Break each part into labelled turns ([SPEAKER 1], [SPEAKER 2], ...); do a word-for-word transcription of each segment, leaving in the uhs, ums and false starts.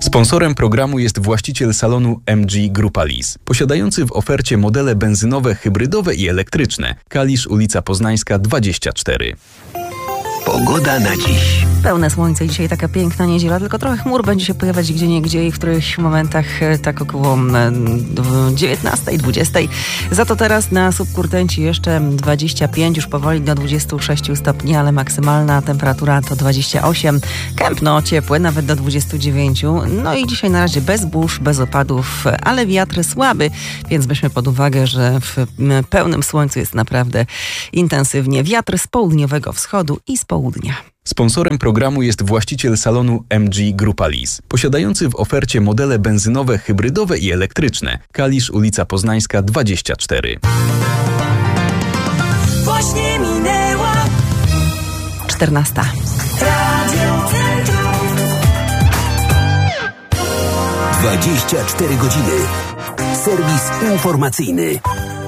[SPEAKER 1] Sponsorem programu jest właściciel salonu M G Grupa Lis, posiadający w ofercie modele benzynowe, hybrydowe i elektryczne. Kalisz, ulica Poznańska dwadzieścia cztery.
[SPEAKER 2] Pogoda na dziś.
[SPEAKER 3] Pełne słońce, dzisiaj taka piękna niedziela, tylko trochę chmur będzie się pojawiać gdzieniegdzie i w których momentach tak około dziewiętnastej, dwudziestej. Za to teraz na subkurtenci jeszcze dwadzieścia pięć, już powoli do dwudziestu sześciu stopni, ale maksymalna temperatura to dwadzieścia osiem. Kępno ciepłe, nawet do dwudziestu dziewięciu. No i dzisiaj na razie bez burz, bez opadów, ale wiatr słaby, więc weźmy pod uwagę, że w pełnym słońcu jest naprawdę intensywnie. Wiatr z południowego wschodu i z południa.
[SPEAKER 1] Sponsorem programu jest właściciel salonu M G Grupa Lis, posiadający w ofercie modele benzynowe, hybrydowe i elektryczne. Kalisz, ulica Poznańska dwadzieścia cztery.
[SPEAKER 4] Właśnie minęła
[SPEAKER 3] czternasta.
[SPEAKER 4] Radio Centrum.
[SPEAKER 2] dwadzieścia cztery godziny. Serwis informacyjny.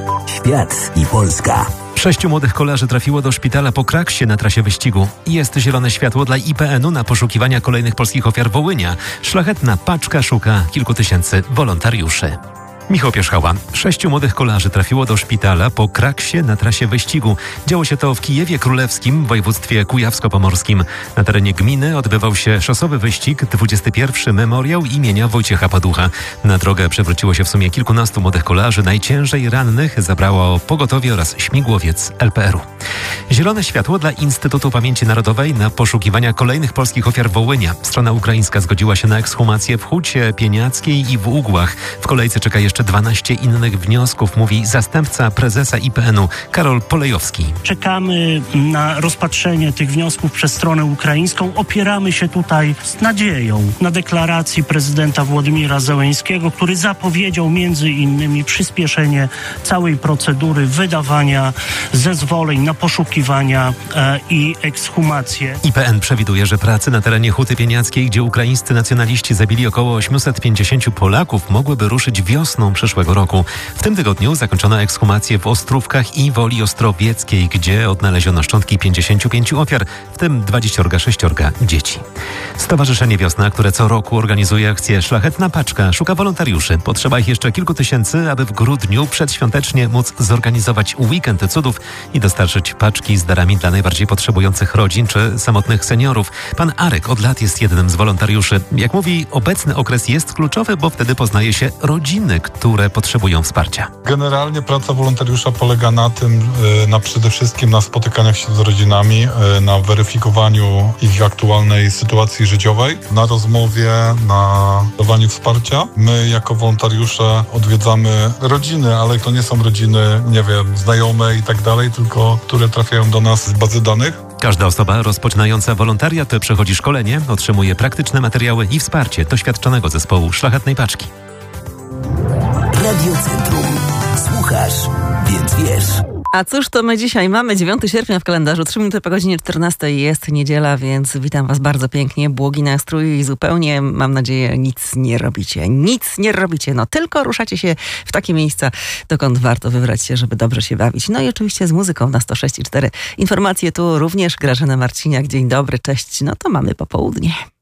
[SPEAKER 2] Świat i Polska.
[SPEAKER 5] Sześciu młodych kolarzy trafiło do szpitala po kraksie na trasie wyścigu. Jest zielone światło dla I P N-u na poszukiwania kolejnych polskich ofiar Wołynia. Szlachetna paczka szuka kilku tysięcy wolontariuszy. Michał Pierzchała. Sześciu młodych kolarzy trafiło do szpitala po kraksie na trasie wyścigu. Działo się to w Kijewie Królewskim w województwie kujawsko-pomorskim. Na terenie gminy odbywał się szosowy wyścig, dwudziesty pierwszy Memoriał imienia Wojciecha Paducha. Na drogę przewróciło się w sumie kilkunastu młodych kolarzy. Najciężej rannych zabrało pogotowie oraz śmigłowiec L P R-u. Zielone światło dla Instytutu Pamięci Narodowej na poszukiwania kolejnych polskich ofiar Wołynia. Strona ukraińska zgodziła się na ekshumację w Hucie Pieniackiej i w Ugłach. W kolejce czeka jeszcze dwanaście innych wniosków, mówi zastępca prezesa I P N-u Karol Polejowski.
[SPEAKER 6] Czekamy na rozpatrzenie tych wniosków przez stronę ukraińską. Opieramy się tutaj z nadzieją na deklaracji prezydenta Władimira Zełenskiego, który zapowiedział między innymi przyspieszenie całej procedury wydawania zezwoleń na poszukiwania e, i ekshumację.
[SPEAKER 5] I P N przewiduje, że prace na terenie Huty Pieniackiej, gdzie ukraińscy nacjonaliści zabili około osiemset pięćdziesięciu Polaków, mogłyby ruszyć wiosną przyszłego roku. W tym tygodniu zakończono ekshumację w Ostrówkach i Woli Ostrowieckiej, gdzie odnaleziono szczątki pięćdziesięciu pięciu ofiar, w tym dwudziestu sześciu dzieci. Stowarzyszenie Wiosna, które co roku organizuje akcję Szlachetna Paczka, szuka wolontariuszy. Potrzeba ich jeszcze kilku tysięcy, aby w grudniu przedświątecznie móc zorganizować weekend cudów i dostarczyć paczki z darami dla najbardziej potrzebujących rodzin czy samotnych seniorów. Pan Arek od lat jest jednym z wolontariuszy. Jak mówi, obecny okres jest kluczowy, bo wtedy poznaje się rodziny, które potrzebują wsparcia.
[SPEAKER 7] Generalnie praca wolontariusza polega na tym, na przede wszystkim na spotykaniach się z rodzinami, na weryfikowaniu ich aktualnej sytuacji życiowej, na rozmowie, na dawaniu wsparcia. My jako wolontariusze odwiedzamy rodziny, ale to nie są rodziny, nie wiem, znajome i tak dalej, tylko które trafiają do nas z bazy danych.
[SPEAKER 5] Każda osoba rozpoczynająca wolontariat przechodzi szkolenie, otrzymuje praktyczne materiały i wsparcie doświadczonego zespołu Szlachetnej Paczki.
[SPEAKER 2] Radio Centrum. Słuchasz, więc wiesz.
[SPEAKER 3] A cóż to my dzisiaj mamy? dziewiątego sierpnia w kalendarzu, trzy minuty po godzinie czternastej jest niedziela, więc witam was bardzo pięknie. Błogi nastrój i zupełnie, mam nadzieję, nic nie robicie. Nic nie robicie, no tylko ruszacie się w takie miejsca, dokąd warto wybrać się, żeby dobrze się bawić. No i oczywiście z muzyką na sto sześć i cztery. Informacje tu również Grażyna Marciniak. Dzień dobry, cześć. No to mamy popołudnie.